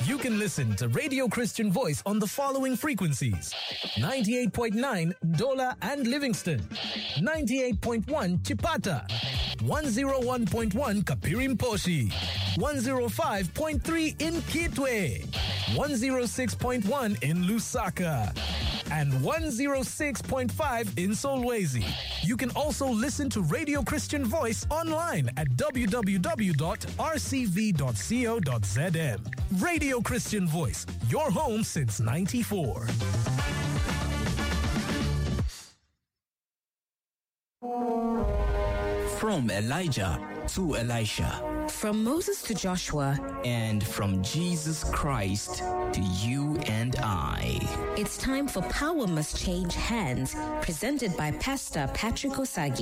You can listen to Radio Christian Voice on the following frequencies: 98.9 Dola and Livingston, 98.1 Chipata, 101.1 Kapirimposhi, 105.3 in Kitwe, 106.1 in Lusaka, and 106.5 in Solwezi. You can also listen to Radio Christian Voice online at www.rcv.co.zm. Radio Christian Voice, your home since '94. From Elijah to Elisha. From Moses to Joshua. And from Jesus Christ to you and I. It's time for Power Must Change Hands, presented by Pastor Patrick Osagi.